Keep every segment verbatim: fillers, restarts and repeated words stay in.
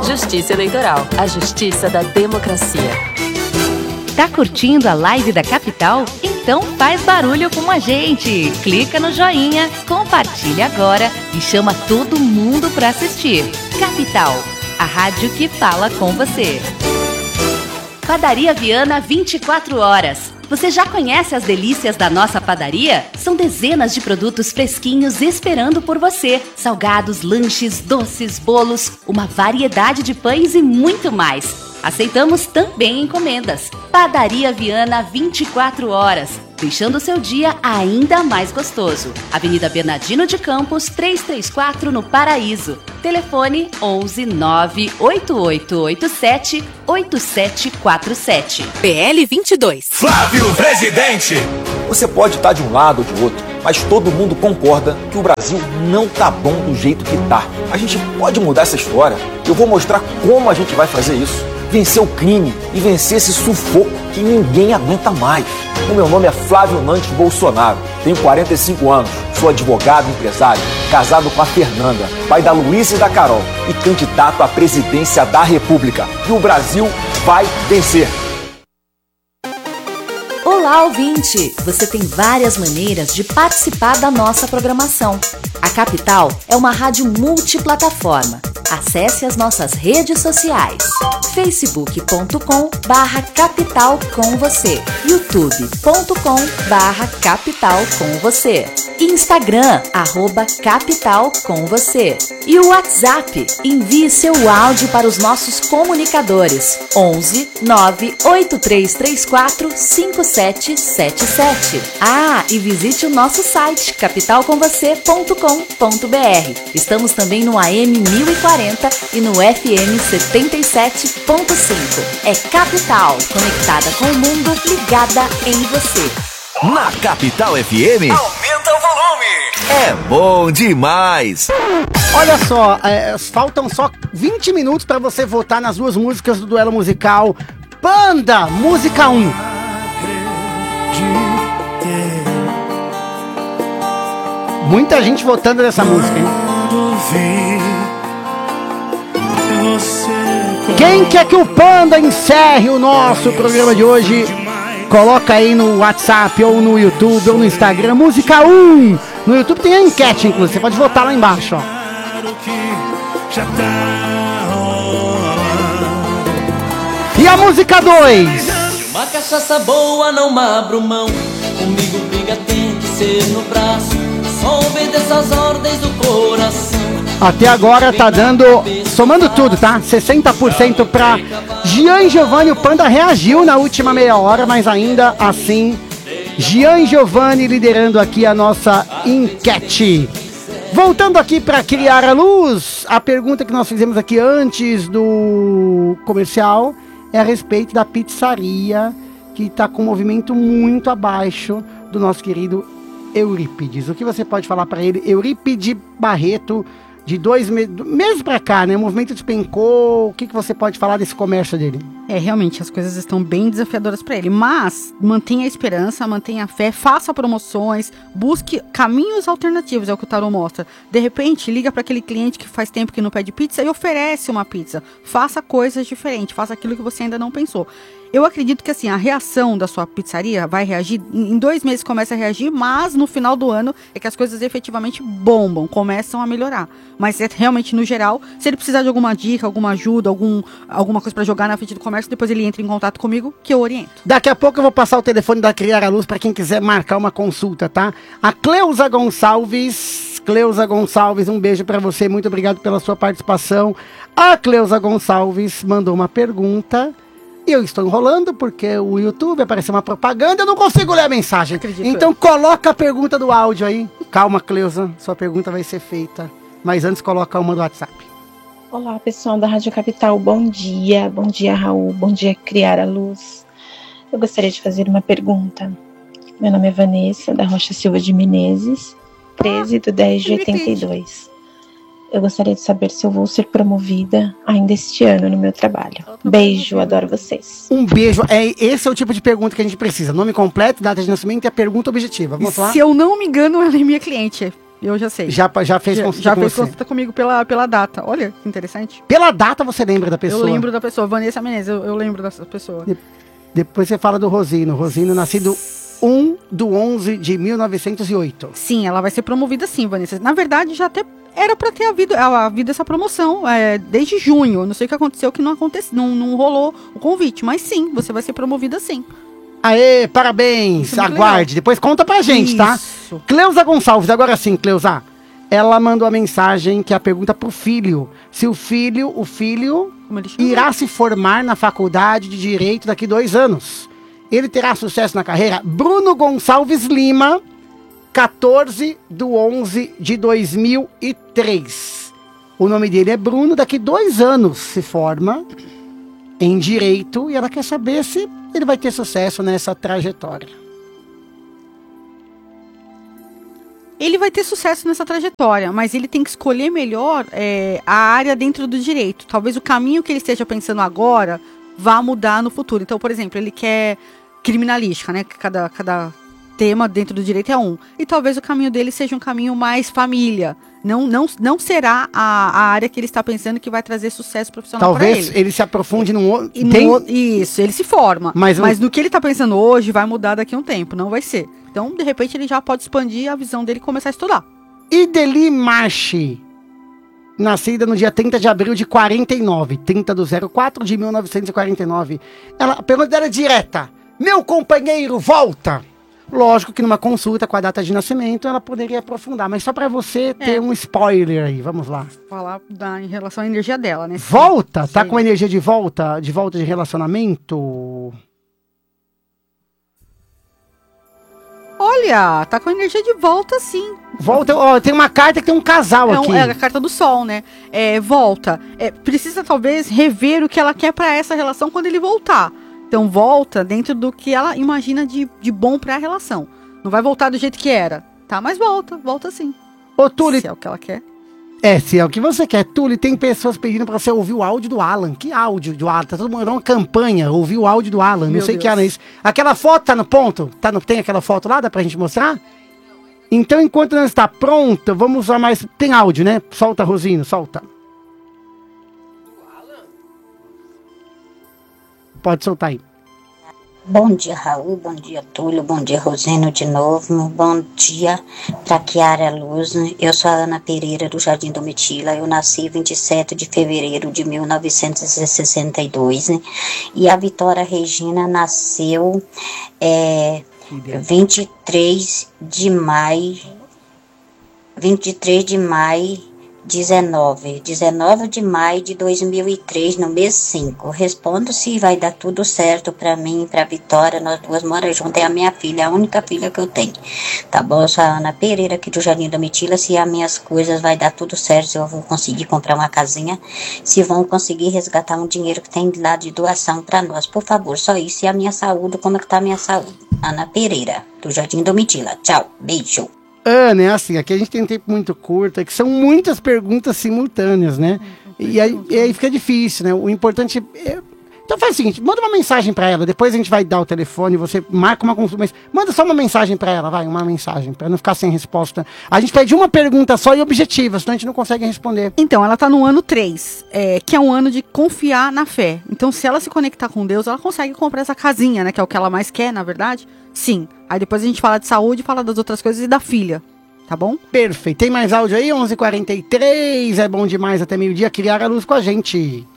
Justiça Eleitoral, a justiça da democracia. Tá curtindo a live da Capital? Então faz barulho com a gente. Clica no joinha, compartilha agora e chama todo mundo para assistir. Capital, a rádio que fala com você. Padaria Viana vinte e quatro horas. Você já conhece as delícias da nossa padaria? São dezenas de produtos fresquinhos esperando por você. Salgados, lanches, doces, bolos, uma variedade de pães e muito mais. Aceitamos também encomendas. Padaria Viana vinte e quatro horas, deixando o seu dia ainda mais gostoso. Avenida Bernardino de Campos, trezentos e trinta e quatro, no Paraíso. Telefone onze nove oito oito oito sete oito sete quatro sete. P L vinte e dois. Flávio Presidente! Você pode estar de um lado ou de outro, mas todo mundo concorda que o Brasil não tá bom do jeito que tá. A gente pode mudar essa história. Eu vou mostrar como a gente vai fazer isso. Vencer o crime e vencer esse sufoco que ninguém aguenta mais. O meu nome é Flávio Nantes Bolsonaro, tenho quarenta e cinco anos, sou advogado e empresário, casado com a Fernanda, pai da Luísa e da Carol e candidato à presidência da República. E o Brasil vai vencer. Olá, ouvinte! Você tem várias maneiras de participar da nossa programação. A Capital é uma rádio multiplataforma. Acesse as nossas redes sociais. facebook ponto com barra capital com você, youtube ponto com barra capital com você, Instagram, arroba capital com você e o WhatsApp. Envie seu áudio para os nossos comunicadores onze nove oito três três quatro cinco sete sete sete. Ah, e visite o nosso site capital com você ponto com ponto b r. Estamos também no A M mil e quarenta e no F M setenta e sete ponto cinco. É Capital, conectada com o mundo, ligada em você. Na Capital F M, aumenta o volume. É bom demais. Olha só, é, faltam só vinte minutos para você votar nas duas músicas do duelo musical Panda, música um. Muita gente votando nessa música, hein? Quem quer que o Panda encerre o nosso programa de hoje? Coloca aí no WhatsApp, ou no YouTube, ou no Instagram, música um. No YouTube tem a enquete, inclusive, você pode votar lá embaixo, ó. E a música dois? Uma cachaça boa não abro mão. Comigo briga tem que ser no braço. Só obedeço as ordens do coração. Até agora tá dando, somando tudo, tá? sessenta por cento pra Gian Giovanni. O Panda reagiu na última meia hora, mas ainda assim, Gian Giovanni liderando aqui a nossa enquete. Voltando aqui para Criar a Luz, a pergunta que nós fizemos aqui antes do comercial é a respeito da pizzaria que tá com um movimento muito abaixo do nosso querido Eurípides. O que você pode falar para ele? Eurípides Barreto, de dois me- meses para cá, né? O movimento despencou. O que, que você pode falar desse comércio dele? É, realmente, as coisas estão bem desafiadoras para ele. Mas mantenha a esperança, mantenha a fé, faça promoções, busque caminhos alternativos, é o que o tarô mostra. De repente, liga para aquele cliente que faz tempo que não pede pizza e oferece uma pizza. Faça coisas diferentes, faça aquilo que você ainda não pensou. Eu acredito que assim, a reação da sua pizzaria vai reagir, em dois meses começa a reagir, mas no final do ano é que as coisas efetivamente bombam, começam a melhorar. Mas é realmente, no geral, se ele precisar de alguma dica, alguma ajuda, algum, alguma coisa para jogar na frente do comércio, depois ele entra em contato comigo, que eu oriento. Daqui a pouco eu vou passar o telefone da Criar a Luz para quem quiser marcar uma consulta, tá? A Cleusa Gonçalves, Cleusa Gonçalves, um beijo para você, muito obrigado pela sua participação. A Cleusa Gonçalves mandou uma pergunta. E eu estou enrolando porque o YouTube apareceu uma propaganda, eu não consigo ler a mensagem. Acredito. Então coloca a pergunta do áudio aí. Calma, Cleusa, sua pergunta vai ser feita. Mas antes coloca uma do WhatsApp. Olá, pessoal da Rádio Capital, bom dia. Bom dia, Raul. Bom dia, Criar a Luz. Eu gostaria de fazer uma pergunta. Meu nome é Vanessa, da Rocha Silva de Menezes, treze do dez de oitenta e dois. Eu gostaria de saber se eu vou ser promovida ainda este ano no meu trabalho. Beijo, adoro vocês. Um beijo. É, esse é o tipo de pergunta que a gente precisa. Nome completo, data de nascimento e a pergunta objetiva. Vamos lá? Se eu não me engano, ela é minha cliente. Eu já sei. Já, já fez já, consulta já com fez você. consulta comigo pela, pela data. Olha, que interessante. Pela data você lembra da pessoa? Eu lembro da pessoa. Vanessa Menezes, eu, eu lembro dessa pessoa. De, depois você fala do Rosino. Rosino, nascido um do onze de mil novecentos e oito. Sim, ela vai ser promovida sim, Vanessa. Na verdade, já até era para ter havido, havido essa promoção é, desde junho. Eu não sei o que aconteceu, que não, aconteceu, não, não rolou o convite. Mas sim, você vai ser promovida sim. Aê, parabéns! Aguarde, legal. Depois conta pra gente, Isso. tá? Cleusa Gonçalves, agora sim, Cleusa. Ela mandou a mensagem que é a pergunta pro filho. Se o filho, o filho irá se formar na faculdade de Direito daqui dois anos. Ele terá sucesso na carreira? Bruno Gonçalves Lima, quatorze do onze de dois mil e três. O nome dele é Bruno, daqui dois anos se forma em Direito e ela quer saber se ele vai ter sucesso nessa trajetória. Ele vai ter sucesso nessa trajetória, mas ele tem que escolher melhor é, a área dentro do direito. Talvez o caminho que ele esteja pensando agora vá mudar no futuro. Então, por exemplo, ele quer criminalística, né? Cada, cada tema dentro do direito é um. E talvez o caminho dele seja um caminho mais família. Não, não, não será a, a área que ele está pensando que vai trazer sucesso profissional para ele. Talvez ele se aprofunde num outro... Tem... Isso, ele se forma. Mas, mas um... no que ele está pensando hoje vai mudar daqui a um tempo, não vai ser. Então, de repente, ele já pode expandir a visão dele e começar a estudar. Ideli Marchi, nascida no dia trinta de abril de quarenta e nove, trinta do zero quatro de mil novecentos e quarenta e nove. Ela, a pergunta dela é direta. Meu companheiro volta! Lógico que numa consulta com a data de nascimento ela poderia aprofundar, mas só pra você ter é. um spoiler aí, vamos lá. Falar da, em relação à energia dela, né? Volta? Sim. Tá com a energia de volta, de volta de relacionamento? Olha, tá com a energia de volta, sim. Volta, ó, tem uma carta que tem um casal é um, aqui. É a carta do sol, né? É, volta. É, precisa talvez rever o que ela quer pra essa relação quando ele voltar. Então volta dentro do que ela imagina de, de bom pra relação. Não vai voltar do jeito que era, tá? Mas volta, volta sim. Ô, Tuli, se é o que ela quer. É, se é o que você quer. Tuli, tem pessoas pedindo pra você ouvir o áudio do Alan. Que áudio do Alan? Tá todo mundo uma campanha, ouvir o áudio do Alan. Meu Não sei o que era isso. Aquela foto tá no ponto? Tá no, tem aquela foto lá? Dá pra gente mostrar? Então, enquanto não está pronta, vamos usar mais... Tem áudio, né? Solta, Rosino, solta. Pode soltar aí. Bom dia, Raul. Bom dia, Túlio. Bom dia, Rosino, de novo. Bom dia para Chiara Luz. Eu sou a Ana Pereira, do Jardim Domitila. Eu nasci vinte e sete de fevereiro de mil novecentos e sessenta e dois. Né? E a Vitória Regina nasceu é, vinte e três de maio. vinte e três de maio. dezenove de maio de dois mil e três, no mês cinco. Respondo se vai dar tudo certo pra mim e pra Vitória. Nós duas moramos juntas. É a minha filha, a única filha que eu tenho. Tá bom? Eu sou a Ana Pereira, aqui do Jardim da Mitila. Se as minhas coisas vai dar tudo certo, se eu vou conseguir comprar uma casinha, se vão conseguir resgatar um dinheiro que tem lá de doação pra nós. Por favor, só isso. E a minha saúde, como é que tá a minminha saúde? Ana Pereira, do Jardim da Mitila. Tchau, beijo. Ana, é assim, aqui a gente tem um tempo muito curto, é que são muitas perguntas simultâneas, né? E aí, e aí fica difícil, né? O importante é... Então faz o seguinte, manda uma mensagem pra ela, depois a gente vai dar o telefone, você marca uma consulta, mas manda só uma mensagem pra ela, vai, uma mensagem, pra não ficar sem resposta. A gente pede uma pergunta só e objetiva, senão a gente não consegue responder. Então, ela tá no ano três, é, que é um ano de confiar na fé. Então, se ela se conectar com Deus, ela consegue comprar essa casinha, né? Que é o que ela mais quer, na verdade. Sim. Aí depois a gente fala de saúde, fala das outras coisas e da filha. Tá bom? Perfeito. Tem mais áudio aí? onze e quarenta e três. É bom demais até meio-dia. Criar a luz com a gente.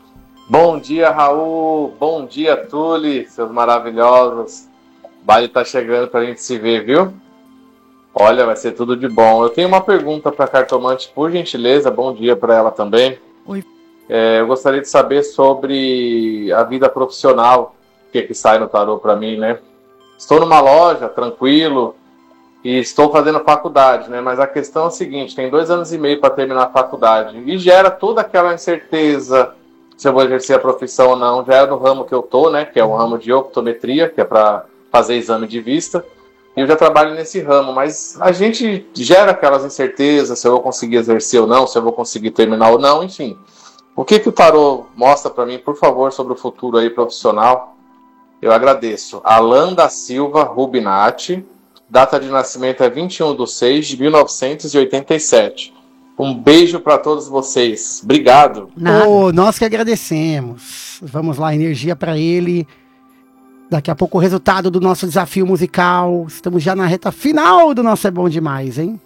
Bom dia, Raul. Bom dia, Tuli. Seus maravilhosos. O baile tá chegando pra gente se ver, viu? Olha, vai ser tudo de bom. Eu tenho uma pergunta pra cartomante, por gentileza. Bom dia pra ela também. Oi. É, eu gostaria de saber sobre a vida profissional. O que, que sai no tarô pra mim, né? Estou numa loja, tranquilo, e estou fazendo faculdade, né? Mas a questão é a seguinte, tem dois anos e meio para terminar a faculdade, e gera toda aquela incerteza se eu vou exercer a profissão ou não. Já é no ramo que eu tô, né? Que é o ramo de optometria, que é para fazer exame de vista, e eu já trabalho nesse ramo, mas a gente gera aquelas incertezas, se eu vou conseguir exercer ou não, se eu vou conseguir terminar ou não, enfim. O que que o tarô mostra para mim, por favor, sobre o futuro aí profissional? Eu agradeço. Alan da Silva Rubinati, data de nascimento é vinte e um de seis de mil novecentos e oitenta e sete. Um beijo para todos vocês. Obrigado. Oh, nós que agradecemos. Vamos lá, energia para ele. Daqui a pouco o resultado do nosso desafio musical. Estamos já na reta final do nosso É Bom Demais, hein?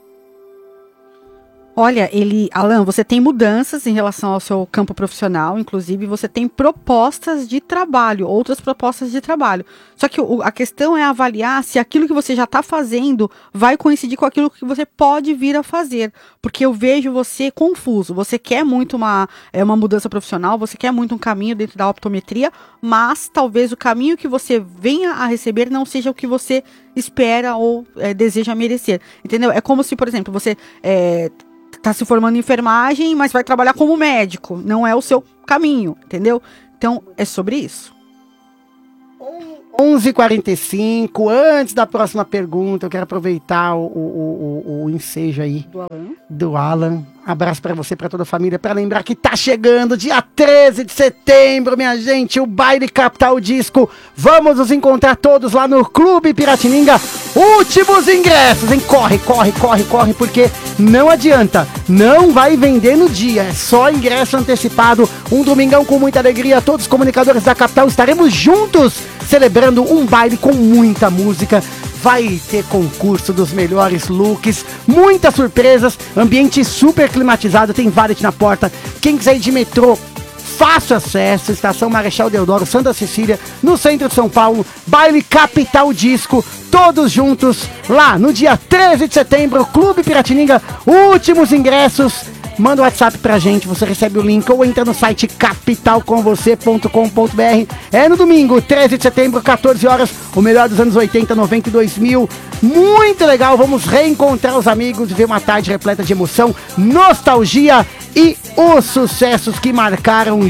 Olha, ele, Alan, você tem mudanças em relação ao seu campo profissional, inclusive você tem propostas de trabalho, outras propostas de trabalho. Só que o, a questão é avaliar se aquilo que você já está fazendo vai coincidir com aquilo que você pode vir a fazer. Porque eu vejo você confuso. Você quer muito uma, é, uma mudança profissional, você quer muito um caminho dentro da optometria, mas talvez o caminho que você venha a receber não seja o que você espera ou é, deseja merecer. Entendeu? É como se, por exemplo, você... É, tá se formando em enfermagem, mas vai trabalhar como médico. Não é o seu caminho, entendeu? Então, é sobre isso. onze e quarenta e cinco, antes da próxima pergunta, eu quero aproveitar o, o, o, o ensejo aí do Alan. do Alan. Abraço pra você, pra toda a família, pra lembrar que tá chegando dia treze de setembro, minha gente, o Baile Capital Disco. Vamos nos encontrar todos lá no Clube Piratininga. Últimos ingressos, hein? Corre, corre, corre, corre, porque não adianta, não vai vender no dia, é só ingresso antecipado. Um domingão com muita alegria, todos os comunicadores da capital estaremos juntos, celebrando um baile com muita música. Vai ter concurso dos melhores looks, muitas surpresas, ambiente super climatizado, tem valet na porta. Quem quiser ir de metrô, fácil acesso, Estação Marechal Deodoro, Santa Cecília, no centro de São Paulo, Baile Capital Disco, todos juntos lá no dia treze de setembro, Clube Piratininga, últimos ingressos. Manda o WhatsApp pra gente, você recebe o link ou entra no site capital com você ponto com ponto b r. É no domingo, treze de setembro, quatorze horas, o melhor dos anos oitenta, noventa e dois mil. Muito legal, vamos reencontrar os amigos e ver uma tarde repleta de emoção, nostalgia e os sucessos que marcaram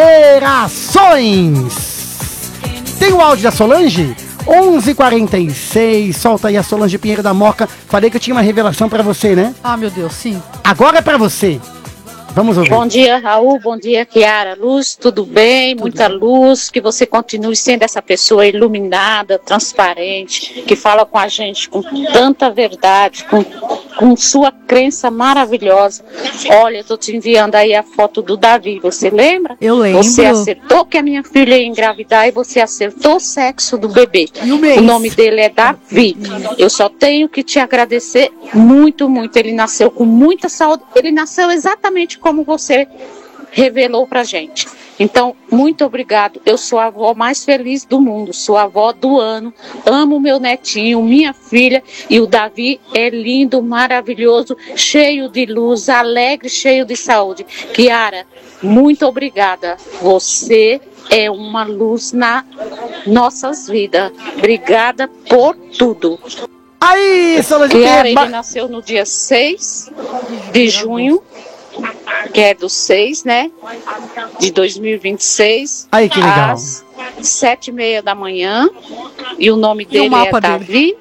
gerações. Tem o áudio da Solange? onze e quarenta e seis, solta aí a Solange Pinheiro da Moca. Falei que eu tinha uma revelação pra você, né? Ah, meu Deus, sim. Agora é pra você. Vamos ouvir. Bom dia, Raul. Bom dia, Kiara. Luz, tudo bem? Tudo Muita bem. Luz. Que você continue sendo essa pessoa iluminada, transparente, que fala com a gente com tanta verdade, com, com sua crença maravilhosa. Olha, eu tô te enviando aí a foto do Davi. Você lembra? Eu lembro. Você acertou que a minha filha ia engravidar e você acertou o sexo do bebê. E o mês? O nome dele é Davi. Eu só tenho que te agradecer muito, muito. Ele nasceu com muita saúde. Ele nasceu exatamente como você revelou pra gente. Então, muito obrigado. Eu sou a avó mais feliz do mundo, sou a avó do ano, amo meu netinho, minha filha, e o Davi é lindo, maravilhoso, cheio de luz, alegre, cheio de saúde. Kiara, muito obrigada. Você é uma luz na nossas vidas. Obrigada por tudo. Aí, Solange, Kiara, ele nasceu no dia seis de junho, que é do seis, né, de dois mil e vinte e seis. Aí, que legal. Às sete e meia da manhã, e o nome dele o é Davi dele?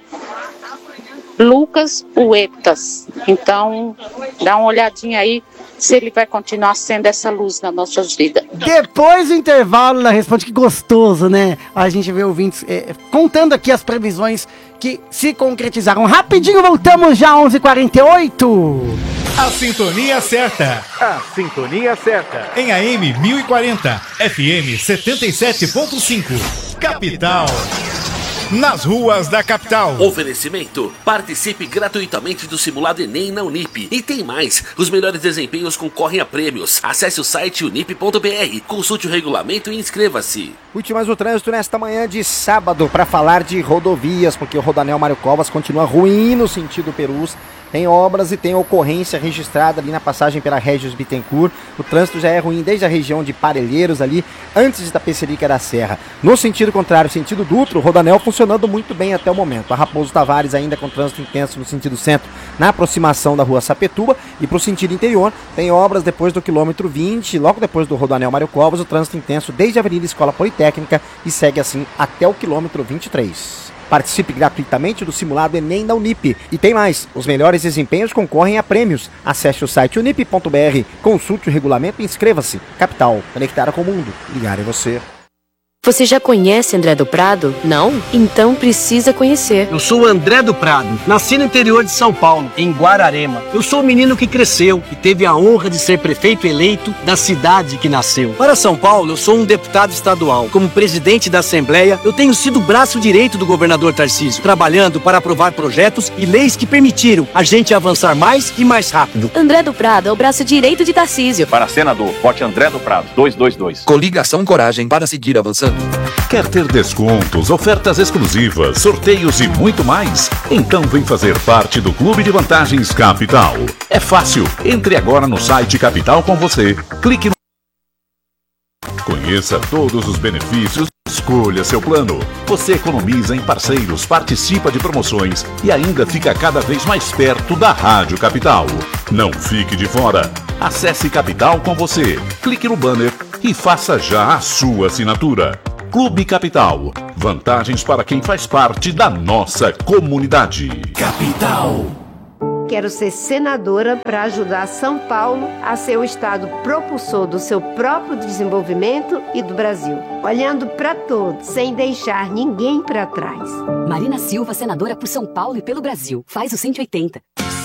Lucas Uetas. Então, dá uma olhadinha aí se ele vai continuar sendo essa luz nas nossas vidas. Depois do intervalo, ela responde. Que gostoso, né? A gente vê ouvintes é, contando aqui as previsões que se concretizaram. Rapidinho, voltamos já, onze e quarenta e oito. A sintonia certa. A sintonia certa. Em A M mil e quarenta, F M setenta e sete ponto cinco. Capital. Nas ruas da capital. Oferecimento. Participe gratuitamente do simulado Enem na Unip. E tem mais. Os melhores desempenhos concorrem a prêmios. Acesse o site unip ponto b r. Consulte o regulamento e inscreva-se. Curte mais o trânsito nesta manhã de sábado para falar de rodovias, porque o Rodoanel Mário Covas continua ruim no sentido Perus. Tem obras e tem ocorrência registrada ali na passagem pela Régis Bittencourt. O trânsito já é ruim desde a região de Parelheiros ali, antes da Pecerica da Serra. No sentido contrário, sentido Dutra, o Rodoanel funcionando muito bem até o momento. A Raposo Tavares ainda com trânsito intenso no sentido centro, na aproximação da rua Sapetuba. E para o sentido interior, tem obras depois do quilômetro vinte, logo depois do Rodoanel Mário Covas, o trânsito intenso desde a Avenida Escola Politécnica e segue assim até o quilômetro vinte e três. Participe gratuitamente do simulado Enem da Unip. E tem mais, os melhores desempenhos concorrem a prêmios. Acesse o site unip ponto b r, consulte o regulamento e inscreva-se. Capital, conectada com o mundo. Ligar em você. Você já conhece André do Prado? Não? Então precisa conhecer. Eu sou o André do Prado, nasci no interior de São Paulo, em Guararema. Eu sou o menino que cresceu e teve a honra de ser prefeito eleito da cidade que nasceu. Para São Paulo, eu sou um deputado estadual. Como presidente da Assembleia, eu tenho sido o braço direito do governador Tarcísio, trabalhando para aprovar projetos e leis que permitiram a gente avançar mais e mais rápido. André do Prado é o braço direito de Tarcísio. Para senador, vote André do Prado, dois dois dois. Coligação Coragem para seguir avançando. Quer ter descontos, ofertas exclusivas, sorteios e muito mais? Então vem fazer parte do Clube de Vantagens Capital. É fácil. Entre agora no site Capital com você. Clique no... Conheça todos os benefícios. Escolha seu plano. Você economiza em parceiros, participa de promoções e ainda fica cada vez mais perto da Rádio Capital. Não fique de fora. Acesse Capital com você. Clique no banner e faça já a sua assinatura. Clube Capital. Vantagens para quem faz parte da nossa comunidade. Capital. Quero ser senadora para ajudar São Paulo a ser o estado propulsor do seu próprio desenvolvimento e do Brasil, olhando para todos, sem deixar ninguém para trás. Marina Silva, senadora por São Paulo e pelo Brasil. Faz o cento e oitenta.